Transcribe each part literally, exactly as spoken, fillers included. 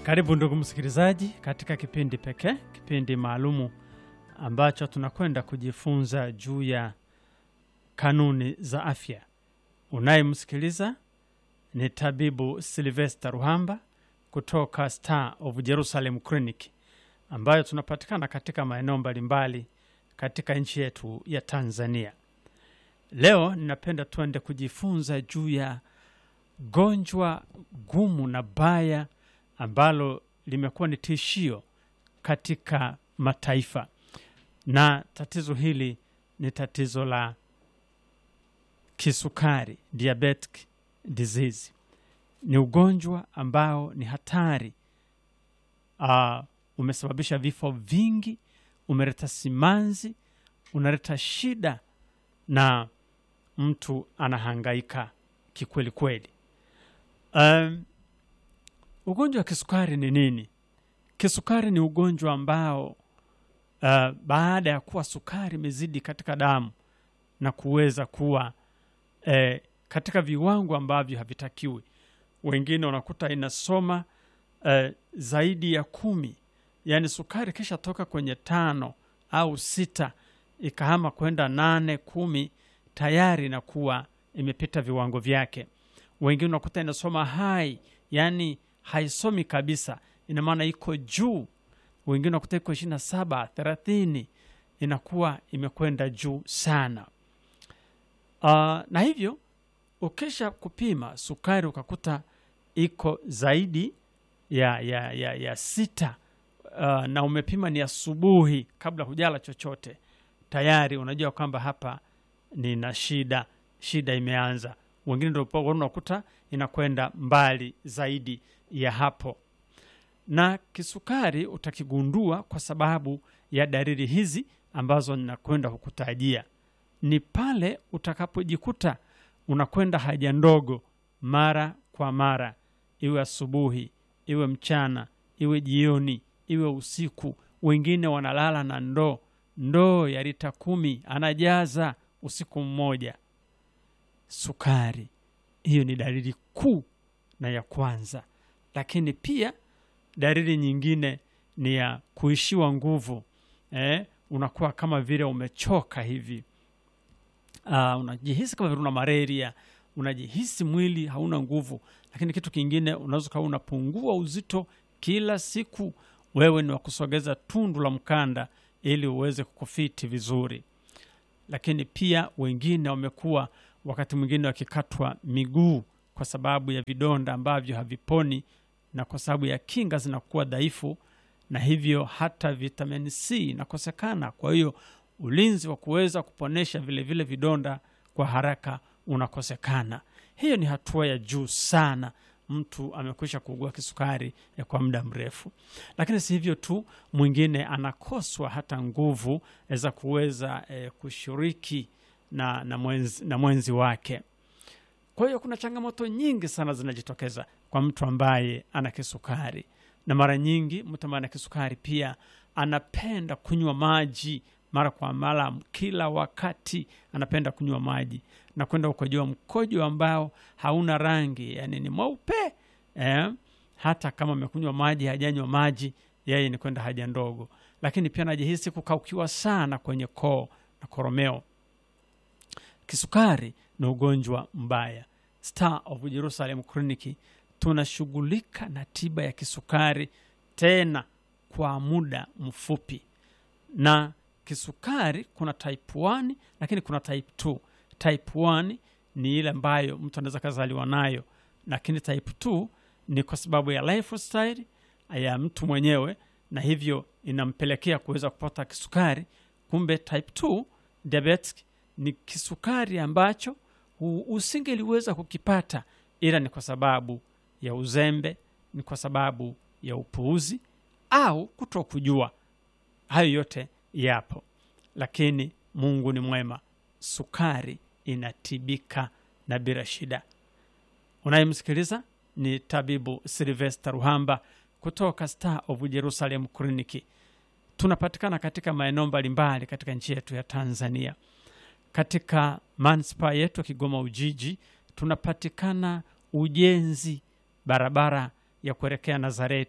Karibu ndugu msikilizaji katika kipindi pekee, kipindi maalumu ambacho tunakwenda kujifunza juu ya kanuni za afya. Unayemsikiliza ni tabibu Sylvester Ruhamba kutoka Star of Jerusalem Clinic, ambayo tunapatikana katika maeneo mbalimbali katika nchi yetu ya Tanzania. Leo ninapenda tuende kujifunza juu ya gonjwa gumu na baya ambalo limekuwa ni tishio katika mataifa. Na tatizo hili ni tatizo la kisukari, diabetic disease. Ni ugonjwa ambao ni hatari. Uh, umesababisha vifo vingi, umeleta simanzi, unaleta shida na mtu anahangaika kikweli kweli. Um, ugonjwa wa kisukari ni nini? Kisukari ni ugonjwa ambao uh, baada ya kuwa sukari imezidi katika damu na kuweza kuwa eh, katika viwango ambavyo havitakiwi. Wengine wanakuta inasoma eh, zaidi ya kumi. Yani sukari kisha toka kwenye tano au sita ikahama kwenda nane, kumi, tayari na kuwa imepita viwango vyake. Wengine wanakuta inasoma high, yani haisomi kabisa, ina maana iko juu. Wengine wanakuta iko ishirini na saba, thelathini, inakuwa imekwenda juu sana. Uh, na hivyo ukisha kupima sukari ukakuta iko zaidi ya ya ya, ya sita, uh, na umepima ni asubuhi kabla hujala chochote, tayari unajua kwamba hapa nina shida, shida imeanza. Wengine ndio unakuta inakwenda mbali zaidi ya hapo. Na kisukari utakigundua kwa sababu ya dalili hizi ambazo ninakwenda kukutajia. Ni pale utakapojikuta unakwenda haja ndogo mara kwa mara, iwe asubuhi, iwe mchana, iwe jioni, iwe usiku. Wengine wanalala na ndoo, ndoo ya lita kumi anajaza usiku mmoja. Sukari, hiyo ni dalili kuu na ya kwanza. Lakini pia dalili nyingine ni ya kuishiwa nguvu. Eh, unakuwa kama vile umechoka hivi. Uh, unajihisi kama vile una malaria, unajihisi mwili hauna nguvu. Lakini kitu kingine, unaweza kuwa unapungua uzito kila siku. Wewe ni wa kusogeza tundu la mkanda ili uweze kukufiti vizuri. Lakini pia wengine wamekuwa wakati mwingine wakikatwa miguu kwa sababu ya vidonda ambavyo haviponi, na kwa sababu ya kinga zinakuwa dhaifu, na hivyo hata vitamin C inakosekana. Kwa hiyo ulinzi wa kuweza kuponesha vile vile vidonda kwa haraka unakosekana. Hiyo ni hatua ya juu sana. Mtu amekwisha kuugua kisukari ya kwa muda mrefu. Lakini si hivyo tu, mwingine anakoswa hata nguvu za kuweza eh, kushiriki na na mwenzi, na mwenzi wake. Kwa hiyo kuna changamoto nyingi sana zinajitokeza kwa mtu ambaye ana kisukari. Na mara nyingi mtu ambaye ana kisukari pia anapenda kunywa maji mara kwa mara, kila wakati anapenda kunywa maji na kwenda ukojoa mkojo ambao hauna rangi, yani ni mweupe. Eh, hata kama amekunywa maji, hajanywa maji, yeye ni kwenda haja ndogo. Lakini pia anajihisi kukaukiwa sana kwenye koo na koromeo. Kisukari ni ugonjwa mbaya. Star of Jerusalem Clinic tunashughulika na tiba ya kisukari, tena kwa muda mfupi. Na kisukari kuna type one, lakini kuna type two. Type one ni ile ambayo mtu anaweza kuzaliwa nayo, lakini type two ni kwa sababu ya lifestyle ya mtu mwenyewe, na hivyo inampelekea kuweza kupata kisukari. Kumbe type two diabetic ni kisukari ambacho usingeliweza kukipata, ila ni kwa sababu ya uzembe, ni kwa sababu ya upuuzi au kutokujua. Hayo yote yapo, lakini Mungu ni mwema. Sukari inatibika na bila shida. Unayemsikiliza ni tabibu Sylvester Ruhamba kutoka Star of Jerusalem Clinic. Tunapatikana katika maeneo mbalimbali katika nchi yetu ya Tanzania. Katika manispaa yetu Kigoma Ujiji tunapatikana Ujenzi, barabara ya kuelekea Nazareti,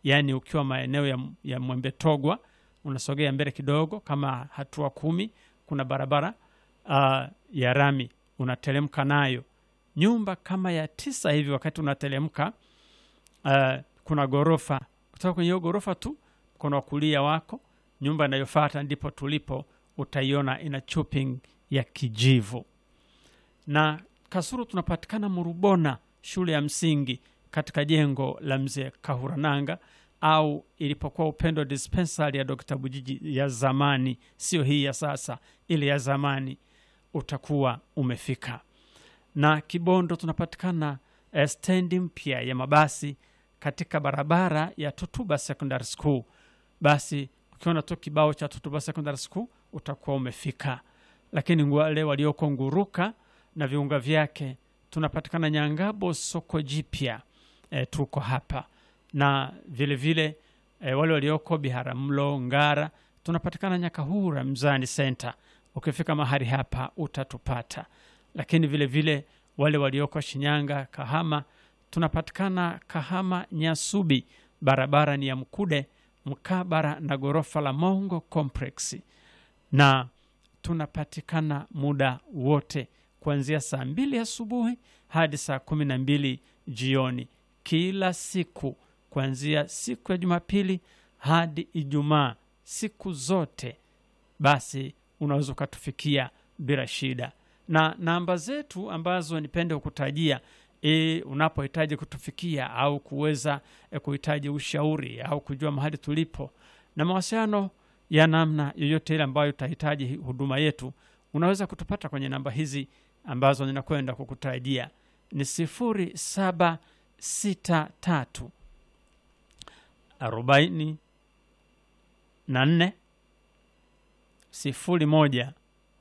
yani ukiwa maeneo ya, ya Mwembe Togwa unasogea mbele kidogo kama hatua kumi, kuna barabara uh, ya rami unatelemka nayo nyumba kama ya tisa hivi. Wakati unatelemka uh, kuna gorofa, kutoka kwenye gorofa tu mkono wa kulia wako nyumba inayofuata ndipo tulipo, utaiona ina chopping ya kijivu. Na Kasulu tunapatikana Murubona shule ya msingi katika jengo la mzee Kahurananga, au ilipokuwa Upendo dispensary ya Dokta Bujiji ya zamani, sio hii ya sasa, ile ya zamani, utakuwa umefika. Na Kibondo tunapatikana eh, stendi mpya ya mabasi katika barabara ya Tutuba Secondary School. Basi ukiona tu kibao cha Tutuba Secondary School utakuwa umefika. Lakini wale walioko Nguruka na viunga vyake tunapatikana Nyangabo soko jipya, e, tuko hapa. Na vile vile e, wale walioko Biharamulo Ngara tunapatikana Nyakahura Mzani Center. Ukifika mahali hapa utatupata. Lakini vile vile wale walioko Shinyanga Kahama tunapatikana Kahama Nyasubi, barabara ni ya Mkude mkabara na gorofa la Mongo Complex. Na tunapatikana muda wote kuanzia saa mbili asubuhi hadi saa kumi na mbili jioni kila siku, kuanzia siku ya Jumapili hadi Ijumaa, siku zote. Basi unaweza kutufikia bila shida. Na namba zetu ambazo nipende kukutajia e, unapohitaji kutufikia au kuweza e, kuhitaji ushauri au kujua mahali tulipo na mawasiliano ya namna yoyote ile ambayo utahitaji huduma yetu, unaweza kutupata kwenye namba hizi ambazo ninakwenda kukutajia. Ni sifuri saba sita tatu arobaini na nne sifuri moja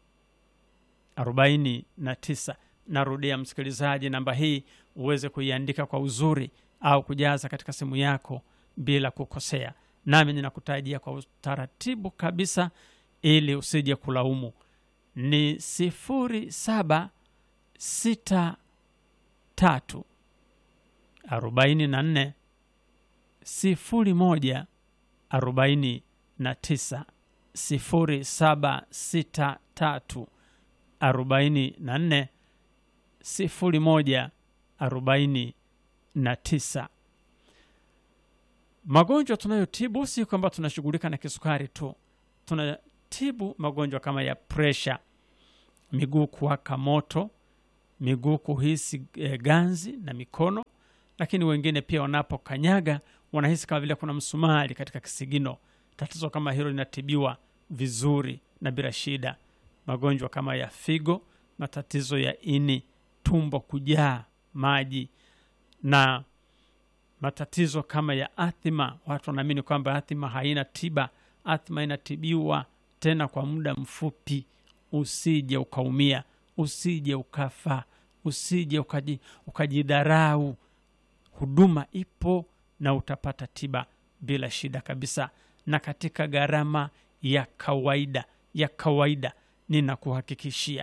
arobaini na tisa. Narudia msikilizaji, namba hii uweze kuiandika kwa uzuri au kujaza katika simu yako bila kukosea. Nami ninakutajia kwa utaratibu kabisa ili usije kulaumu. Ni sifuri saba sita tatu arobaini na nne sifuri moja arobaini na tisa. Sifuri saba sita tatu arobaini na nne sifuri moja arobaini na tisa. Magonjwa tunayotibu si kwamba tunashughulika na kisukari tu. Tunatibu magonjwa kama ya pressure, miguu kuwaka moto, miguu kuhisi e, ganzi na mikono. Lakini wengine pia wanapokanyaga wanahisi kama vile kuna msumari katika kisigino. Tatizo kama hilo linatibiwa vizuri na bila shida. Magonjwa kama ya figo, matatizo ya ini, tumbo kujaa maji, na matatizo kama ya athma. Watu wanaamini kwamba athma haina tiba. Athma inatibiwa tena kwa muda mfupi. Usije ukaumia, usije ukafa, usije ukaji, ukajidharau. Huduma ipo na utapata tiba bila shida kabisa, na katika gharama ya kawaida ya kawaida ninakuhakikishia.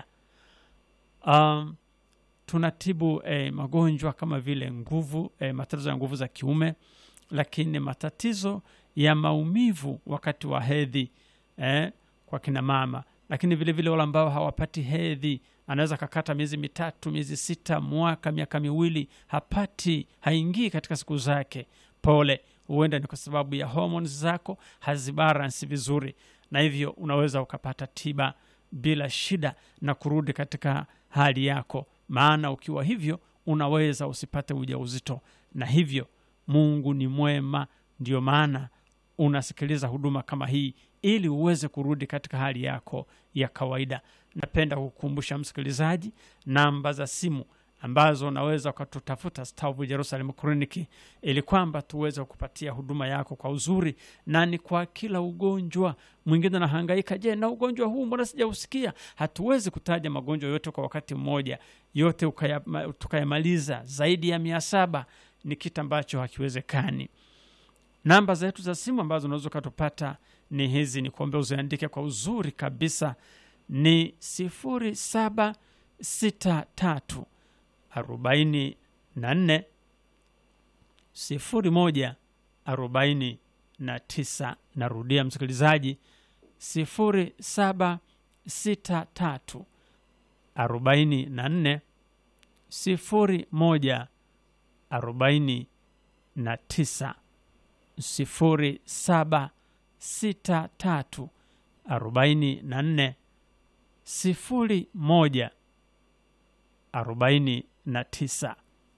Um, tunatibu eh, magonjwa kama vile nguvu, eh, matatizo ya nguvu za kiume, lakini matatizo ya maumivu wakati wa hedhi eh, kwa kina mama. Lakini vile vile wale ambao hawapati hedhi, anaweza kakata miezi mitatu, miezi sita, mwaka, miaka miwili, hapati, haingii katika siku zake. Pole, huenda ni kwa sababu ya hormones zako hazibalance vizuri, na hivyo unaweza ukapata tiba bila shida na kurudi katika hali yako. Maana ukiwa hivyo unaweza usipate ujauzito. Na hivyo Mungu ni mwema, ndio maana unasikiliza huduma kama hii ili uweze kurudi katika hali yako ya kawaida. Napenda kukukumbusha msikilizaji namba za simu ambazo unaweza ukatutafuta Stavu Jerusalem Clinic ili kwamba tuweze kukupatia huduma yako kwa uzuri, na ni kwa kila ugonjwa. Mwingine anahangaika, je, na ugonjwa huu mbona sijausikia? Hatuwezi kutaja magonjwa yote kwa wakati mmoja, yote ukaya, tukayamaliza zaidi ya mia saba. Ni kitu ambacho hakiwezekani. Namba zetu za simu ambazo unaweza kutupata ni hizi, ni kuombe uziandike kwa uzuri kabisa. Ni sifuri saba sita tatu arobaini na nne sifuri moja arobaini na tisa. Narudia msikilizaji, sifuri saba sita tatu arobaini na nne sifuri moja arobaini na tisa. sifuri saba sita tatu arobaini na nne sifuri moja arobaini na tisa.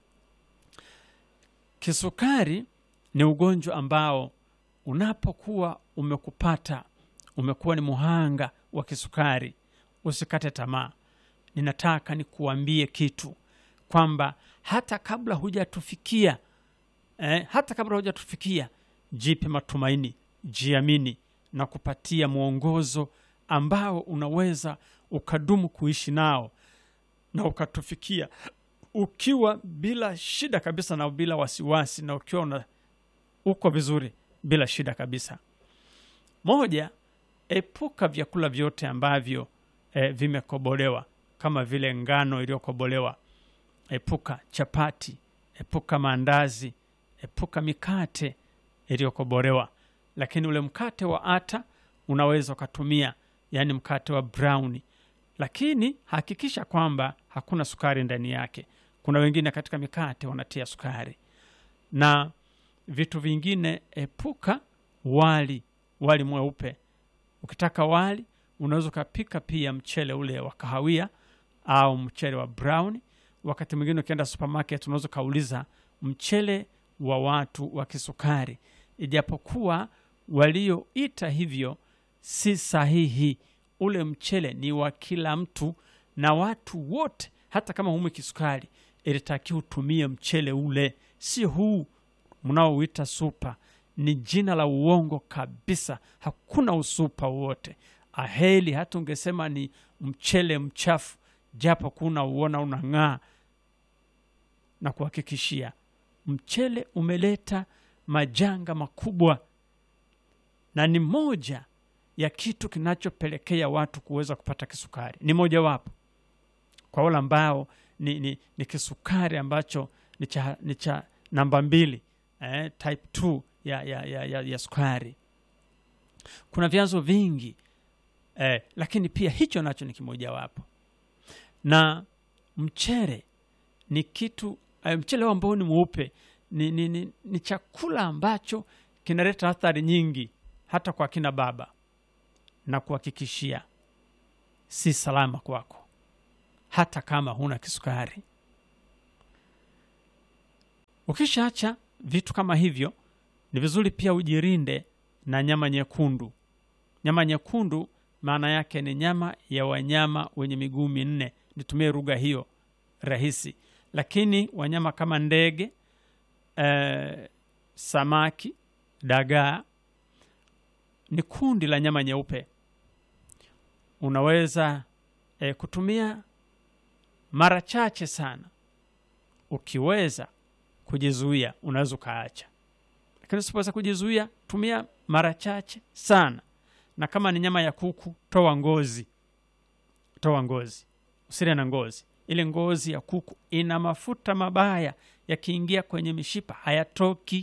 Kisukari ni ugonjwa ambao unapokuwa umekupata, umekuwa ni muhanga wa kisukari, usikate tamaa. Ninataka nikuambie kitu kwamba hata kabla hujatufikia eh, hata kabla hujatufikia, jipe matumaini, jiamini na kupatia mwongozo ambao unaweza ukadumu kuishi nao na ukatufikia ukiwa bila shida kabisa na bila wasiwasi, na ukiwa una uko vizuri bila shida kabisa. Moja, epuka vyakula vyote ambavyo eh, vimekobolewa kama vile ngano iliyokobolewa. Epuka chapati, epuka maandazi, epuka mikate iliyokobolewa. Lakini ule mkate wa ata unaweza kutumia, yani mkate wa brownie, lakini hakikisha kwamba hakuna sukari ndani yake. Kuna wengine katika mikate wanatia sukari. Na vitu vingine, epuka wali, wali mweupe. Ukitaka wali, unaweza kupika pia mchele ule wa kahawia au mchele wa brown. Wakati mwingine ukienda supermarket unaweza kauliza mchele wa watu wa kisukari, ijapokuwa walioita hivyo si sahihi. Ule mchele ni wa kila mtu na watu wote, hata kama hume kisukari ilitakiwa utumie mchele ule, si huu mnaoita super. Ni jina la uongo kabisa, hakuna usupa wote. Aheli hata ungesema ni mchele mchafu, japo kuna uona unang'aa, na kuhakikishia mchele umeleta majanga makubwa, na ni moja ya kitu kinachopelekea watu kuweza kupata kisukari. Ni moja wapo kwa wale ambao ni, ni, ni kisukari ambacho ni cha, ni cha namba mbili, eh, type two ya, ya, ya, ya, ya sukari. Kuna vyanzo vingi, eh, lakini pia hicho nacho ni kimoja wapo. Na mchele ni kitu, eh, mchele ambao ni mweupe ni, ni, ni, ni chakula ambacho kinaleta athari nyingi hata kwa kina baba, na kuhakikishia si salama kwako hata kama huna kisukari. Ukishaacha vitu kama hivyo, ni vizuri pia ujirinde na nyama nyekundu. Nyama nyekundu maana yake ni nyama ya wanyama wenye miguu minne. Nitumie lugha hiyo rahisi. Lakini wanyama kama ndege, eh, samaki, dagaa ni kundi la nyama nyeupe. Unaweza eh, kutumia mara chache sana. Ukiweza kujizuia unaweza kaacha. Lakini usipoweza kujizuia, tumia mara chache sana. Na kama ni nyama ya kuku, toa ngozi. Toa ngozi. Usile na ngozi. Ile ngozi ya kuku ina mafuta mabaya, yakiingia kwenye mishipa hayatoki.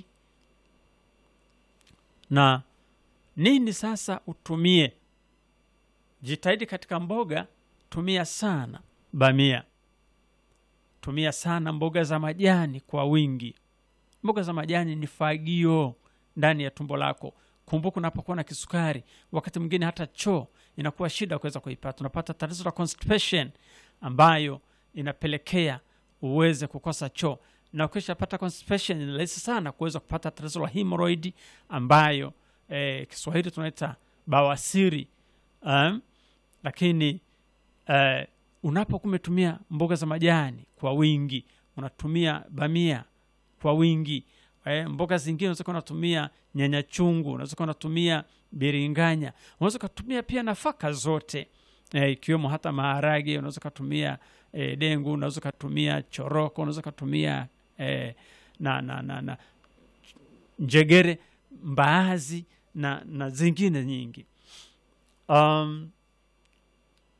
Na nini sasa utumie? Jitahidi katika mboga, tumia sana bamia. Tumia sana mboga za majani kwa wingi. Mboga za majani ni fagio ndani ya tumbo lako. Kumbuka unapokuwa na kisukari, wakati mwingine hata choo inakuwa shida kuweza kuipata. Unapata tatizo la constipation ambayo inapelekea uweze kukosa choo. Na ukishapata constipation, ni rahisi sana kuweza kupata tatizo la hemorrhoid ambayo eh, Kiswahili tunaita bawasiri. Um, lakini eh, unapokuwa umetumia mboga za majani kwa wingi, unatumia bamia kwa wingi, eh, mboga zingine unaweza kutumia nyanya chungu, unaweza kutumia biringanya, unaweza kutumia pia nafaka zote, eh, ikiwemo hata maharage, unaweza kutumia eh, dengu, unaweza kutumia choroko, unaweza kutumia eh, na, na, na, na njegere, mbaazi na, na zingine nyingi. Um,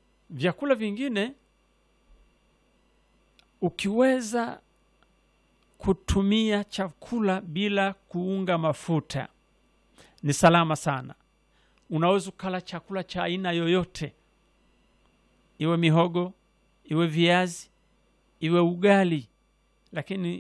vyakula vingine ukiweza kutumia chakula bila kuunga mafuta ni salama sana. Unaweza kula chakula cha aina yoyote, iwe mihogo, iwe viazi, iwe ugali, lakini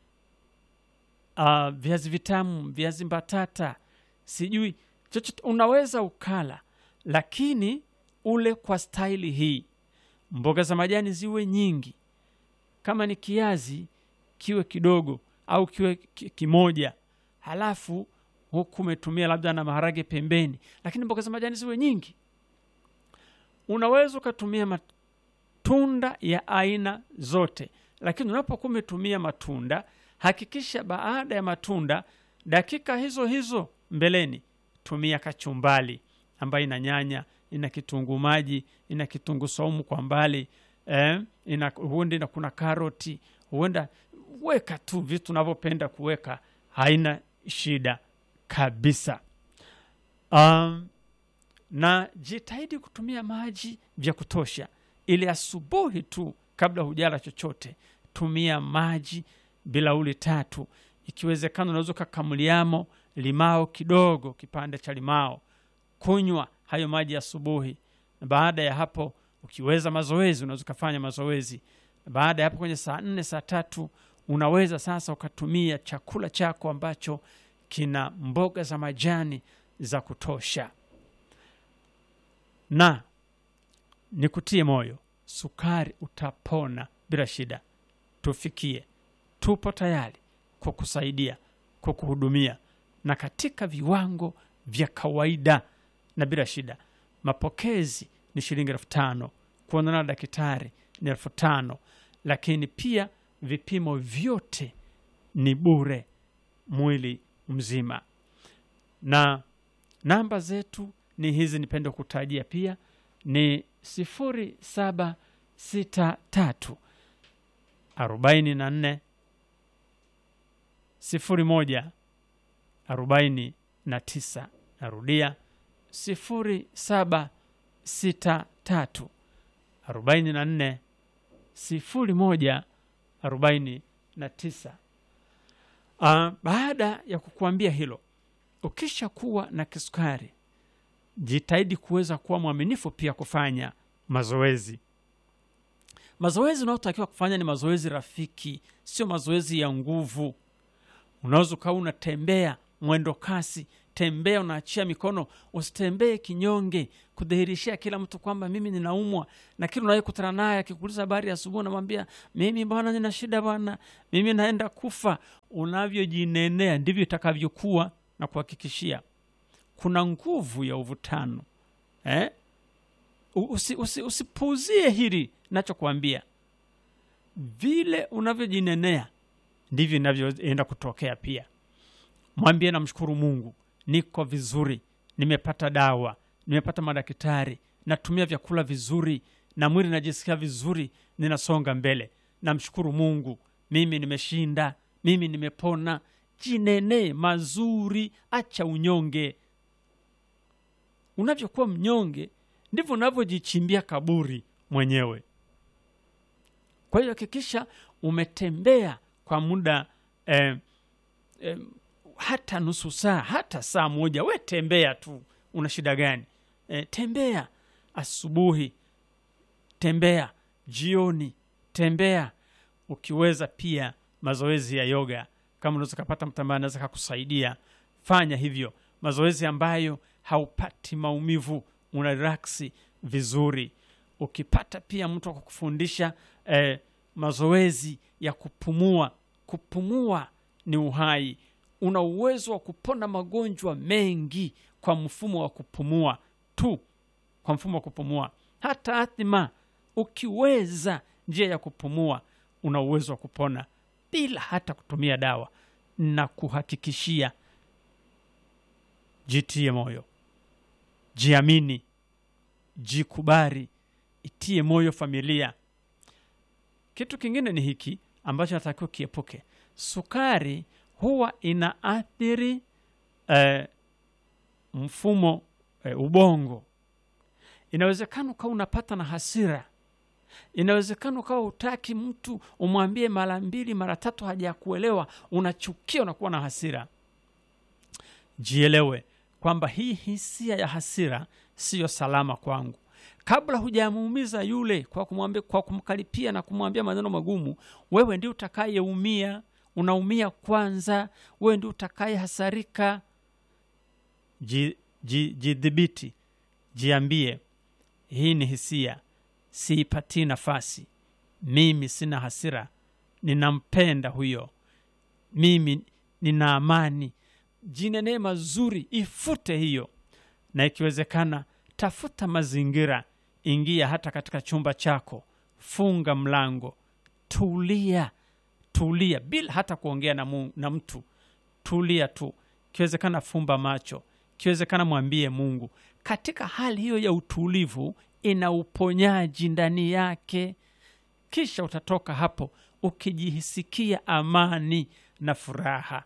uh, viazi vitamu, viazi mbatata, sijui chochote unaweza ukala, lakini ule kwa staili hii. Mboga za majani ziwe nyingi. Kama ni kiazi kiwe kidogo au kiwe kimoja, halafu huku umetumia labda na maharage pembeni, lakini mboga za majani ziwe nyingi. Unaweza ukatumia matunda ya aina zote, lakini unapokuwa umetumia matunda, hakikisha baada ya matunda dakika hizo hizo mbeleni tumia kachumbali ambayo ina nyanya, ina kitunguu maji, ina kitunguu saumu kwa mbali, eh, ina huenda na kuna karoti, huenda weka tu vitu unavyopenda kuweka, haina shida kabisa. Um, na jitahidi kutumia maji vya kutosha, ili asubuhi tu kabla hujala chochote tumia maji bilauli tatu. Ikiwezekana unaweza kukamuliamo limao kidogo, kipande cha limao, kunywa hayo maji asubuhi. Na baada ya hapo ukiweza mazoezi unaweza kufanya mazoezi. Baada ya hapo kwenye saa nne saa tatu unaweza sasa ukatumia chakula chako ambacho kina mboga za majani za kutosha. Na nikutie moyo, sukari utapona bila shida. Tufikie, tupo tayari kukusaidia, kukuhudumia, na katika viwango vya kawaida na bila shida. Mapokezi ni shilingi elfu tano, kuonana na daktari ni elfu tano, lakini pia vipimo vyote ni bure mwili mzima. Na namba zetu ni hizi, nipende kutajia pia, ni sifuri saba sita tatu arobaini na nne sifuri moja arobaini na tisa. Narudia, sifuri saba sita tatu arobaini na nne sifuri moja arobaini na tisa. Uh, baada ya kukuambia hilo, ukisha kuwa na kisukari, jitahidi kuweza kuwa mwaminifu pia kufanya mazoezi. Mazoezi unayotakiwa kufanya ni mazoezi rafiki, sio mazoezi ya nguvu. Unaweza kuwa unatembea mwendo kasi, tembea unaachia mikono, usitembee kinyonge kudhihirishia kila mtu kwamba mimi ninaumwa. Na kila unayekutana naye akikuuliza habari asubuhi unamwambia mimi bwana nina shida bwana, mimi naenda kufa. Unavyojinenea ndivyo itakavyokuwa, na kuhakikishia kuna nguvu ya uvutano. Eh? Usi, usi, usipuuzie hili ninachokuambia. Vile unavyojinenea ndivyo inavyoenda kutokea pia. Mwambie namshukuru Mungu, niko vizuri, nimepata dawa, nimepata madaktari, natumia vyakula vizuri, na mwili najisikia vizuri, ninasonga mbele. Namshukuru Mungu, mimi nimeshinda, mimi nimepona. Jinene mazuri, acha unyonge. Unavyokuwa mnyonge ndivyo unavyojichimbia kaburi mwenyewe. Kwa hiyo hakikisha umetembea kwa muda eh, eh, hata nusu saa, hata saa moja. We tembea tu, una shida gani? Eh, tembea asubuhi, tembea jioni, tembea. Ukiweza pia mazoezi ya yoga, kama unaweza kupata mtu ambaye anaweza kukusaidia, fanya hivyo. Mazoezi ambayo haupati maumivu, una relax vizuri. Ukipata pia mtu akukufundisha eh, mazoezi ya kupumua. Kupumua ni uhai. Una uwezo wa kupona magonjwa mengi kwa mfumo wa kupumua tu, kwa mfumo wa kupumua. Hata athma, ukiweza njia ya kupumua, una uwezo wa kupona bila hata kutumia dawa. Na kuhakikishia, jitie moyo, jiamini, jikubali, itie moyo familia. Kitu kingine ni hiki ambacho natakiwa kiepuke. Sukari huwa inaathiri eh, mfumo eh, ubongo. Inawezekana kama unapata na hasira, Inawezekana ukawa hutaki mtu umwambie mara mbili mara tatu hajakuelewa, unachukia, unakuwa na hasira. Jielewe kwamba hii hisia ya hasira sio salama kwangu. Kabla hujamuumiza yule kwa kumwambia, kwa kumkaripia na kumwambia maneno magumu, wewe ndiye utakayeumia. Unaumia kwanza, wewe ndiye utakaye hasarika. Jidhibiti, jiambie hii ni hisia, siipatii nafasi. Mimi sina hasira, ninampenda huyo, mimi nina amani. Jinenee mazuri, ifute hiyo. Na ikiwezekana tafuta mazingira, ingia hata katika chumba chako, funga mlango, tulia, tulia bila hata kuongea na, mu, na mtu. Tulia tu. Ikiwezekana fumba macho, ikiwezekana mwambie Mungu. Katika hali hiyo ya utulivu ina uponyaji ndani yake. Kisha utatoka hapo ukijihisikia amani na furaha.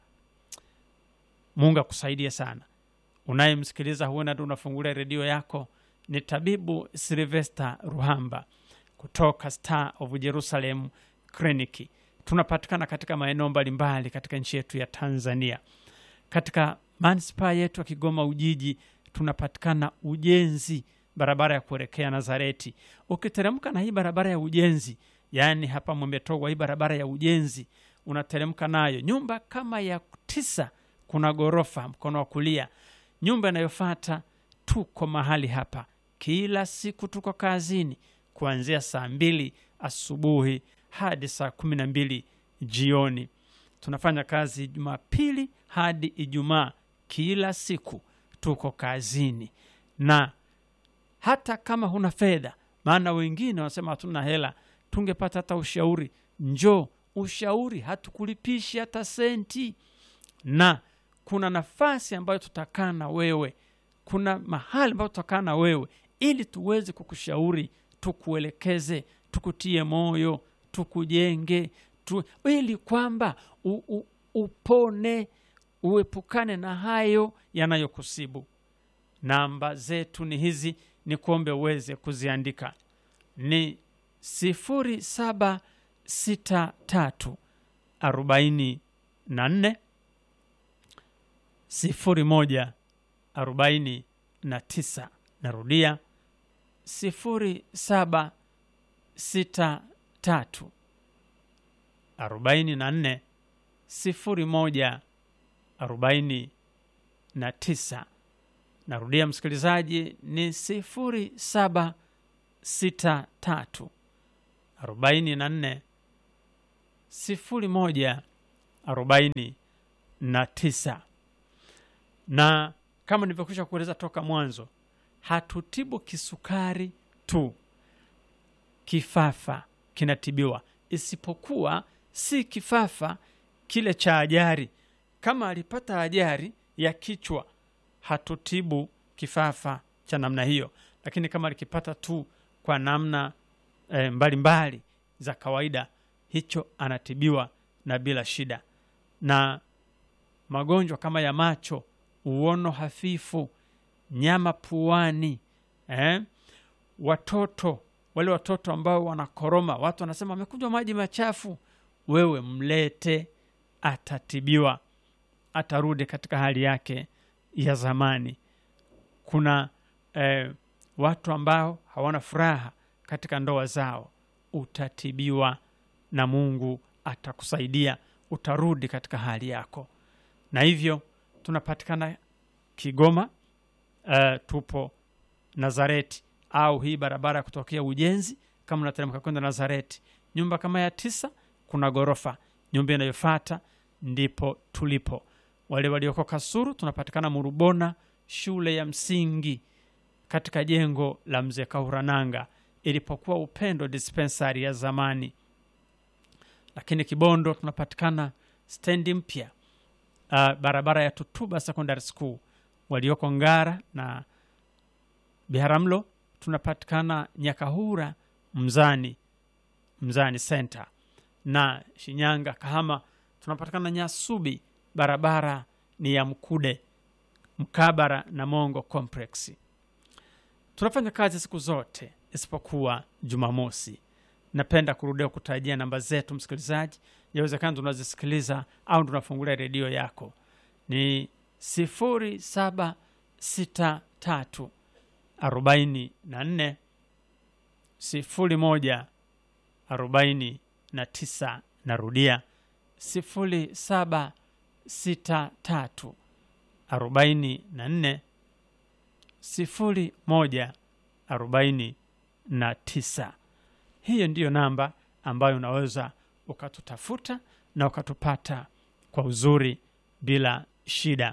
Mungu akusaidie sana. Unayemsikiliza huenda ndio unafungulia redio yako, ni Tabibu Sylvester Ruhamba kutoka Star of Jerusalem Clinic. Tunapatikana katika maeneo mbalimbali katika nchi yetu ya Tanzania. Katika manispaa yetu ya Kigoma Ujiji tunapatikana Ujenzi, barabara ya kuelekea Nazareti. Ukiteremka na hii barabara ya Ujenzi, yani hapa Mwembetogwa, hii barabara ya Ujenzi unateremka nayo, nyumba kama ya tisa, kuna gorofa mkono wa kulia. Nyumba inayofuata, tuko mahali hapa kila siku, tuko kazini kuanzia saa mbili asubuhi hadi saa kumi na mbili jioni. Tunafanya kazi Jumapili hadi Ijumaa, kila siku tuko kazini. Na hata kama huna fedha, maana wengine wanasema hatuna hela, tungepata hata ushauri, njoo ushauri, hatukulipishi hata senti. Na kuna nafasi ambayo tutakaa na wewe, kuna mahali ambayo tutakaa na wewe ili tuweze kukushauri, tukuelekeze, tukutie moyo, tukujenge, tu, ili kwamba u, u, upone, uepukane na hayo yanayokusibu. Namba zetu ni hizi, ni kuombe uweze kuziandika. Ni sifuri saba sita tatu arobaini na nne sifuri moja arobaini na tisa. Narudia, sifuri saba sita tatu arobaini na nne sifuri moja arobaini na tisa. Narudia msikilizaji, ni sifuri saba sita tatu arobaini na nne sifuri moja arobaini na tisa. Na kama nilivyokwisha kueleza toka mwanzo, hatutibu kisukari tu, kifafa kinatibiwa, isipokuwa si kifafa kile cha ajali. Kama alipata ajali ya kichwa, hatutibu kifafa cha namna hiyo. Lakini kama alikipata tu kwa namna e, mbalimbali za kawaida, hicho anatibiwa na bila shida. Na magonjwa kama ya macho, uono hafifu, nyama puani, eh? Watoto, wale watoto ambao wanakoroma, watu wanasema amekunywa maji machafu, wewe mlete, atatibiwa, atarudi katika hali yake ya zamani. Kuna eh, watu ambao hawana furaha katika ndoa zao, utatibiwa na Mungu atakusaidia, utarudi katika hali yako. Na hivyo tunapatikana Kigoma, uh, tupo Nazareti, au hii barabara kutokea Ujenzi, kama unateremka kwenda Nazareti, nyumba kama ya tisa, kuna gorofa, nyumba inayofuata ndipo tulipo. Wale walioko Kasuru tunapatikana Murubona, shule ya msingi, katika jengo la Mzee Kahurananga ilipokuwa Upendo dispensary ya zamani. Lakini Kibondo tunapatikana stendi mpya, uh, barabara ya Tutuba Secondary School. Walioko Ngara na Biharamulo tunapatikana Nyakahura Mzani, Mzani Center. Na Shinyanga Kahama tunapatikana Nyasubi, barabara ni ya Mkude, mkabara na Mongo Complex. Tunafanya kazi siku zote isipokuwa Jumamosi. napenda kurudia kutajia namba zetu msikilizaji. Yawezekana tunazisikiliza au tunafungulia redio yako. Ni sifuri saba sita tatu arobaini na nne sifuri moja arobaini na tisa. Narudia sifuri saba sita tatu arobaini na nne sifuri moja arobaini na tisa. Hiyo ndiyo namba ambayo unaweza ukatutafuta na ukatupata kwa uzuri bila shida.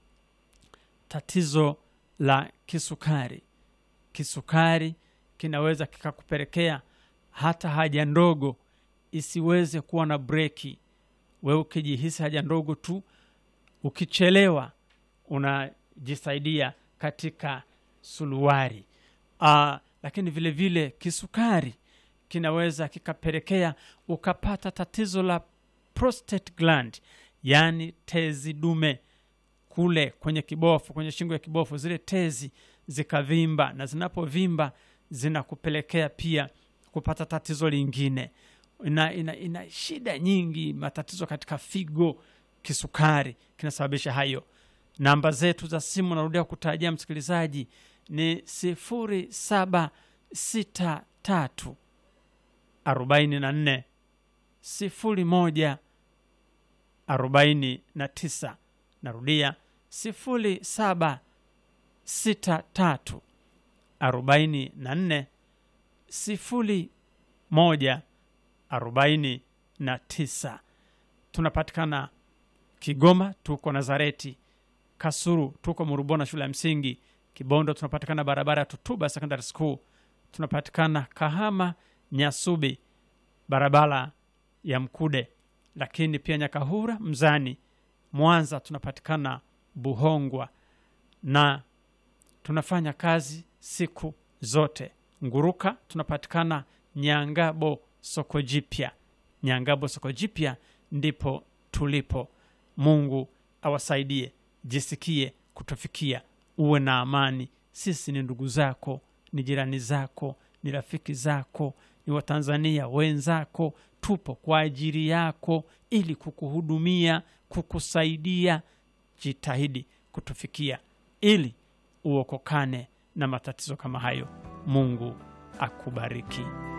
Tatizo la kisukari. Kisukari kinaweza kikakupelekea hata haja ndogo isiweze kuwa na breki. Wewe ukijihisi haja ndogo tu, ukichelewa unajisaidia katika suluwari. Uh, lakini vile vile kisukari kinaweza kikapelekea ukapata tatizo la prostate gland, yani tezi dume kule kwenye kibofu, kwenye shingo ya kibofu, zile tezi zikavimba, na zinapovimba zinakupelekea pia kupata tatizo lingine. Ina, ina, ina shida nyingi, matatizo katika figo. Kisukari kinasababisha hayo. Namba zetu za simu narudia kutajia msikilizaji ni sifuri saba sita tatu arobaini na nne sifuri moja arobaini na tisa. Narudia sifuri saba sita tatu arobaini na nne sifuri moja arobaini na tisa. Tunapatikana Kigoma, tuko Nazareti. Kasuru tuko Murubona shule ya msingi. Kibondo tunapatikana barabara ya Tutuba Secondary School. Tunapatikana Kahama Nyasubi barabara ya Mkude. Lakini pia Nyakahura Mzani. Mwanza tunapatikana Buhongwa, na tunafanya kazi siku zote. Nguruka tunapatikana Nyangabo Soko Jipya. Nyangabo Soko Jipya ndipo tulipo. Mungu awasaidie, jisikie kutufikia, uwe na amani. Sisi ni ndugu zako, ni jirani zako, ni rafiki zako, ni Watanzania wenzako. Tupo kwa ajili yako ili kukuhudumia, kukusaidia. Jitahidi kutufikia ili uokokane na matatizo kama hayo. Mungu akubariki.